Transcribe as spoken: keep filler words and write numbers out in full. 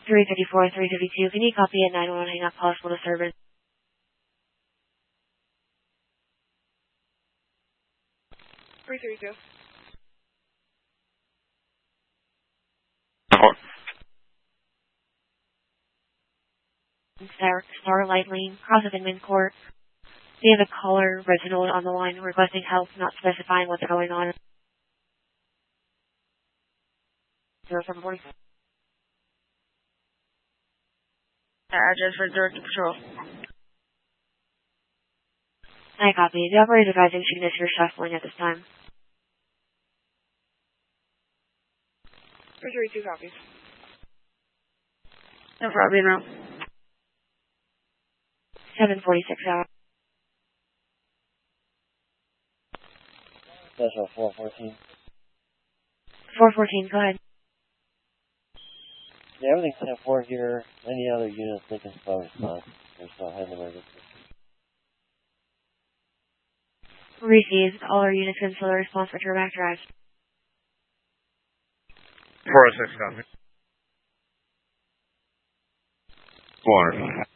three fifty-four, three fifty-two. Can you copy at nine one one hang up possible disturbance? three thirty-two. Star, Starlight Lane, cross of Inman Court. We have a caller, Reginald, on the line requesting help, not specifying what's going on. zero seven forty. Address for Direct Patrol. I copy. The operator is advising students are shuffling at this time. three thirty-two copies. No problem, no. seven forty-six hours. Special four fourteen. four fourteen, go ahead. Yeah, everything's ten four here. Any other units they can still respond. There's no head emergency. Received. All our units can still response for Turback Drive. four oh six copy. four hundred.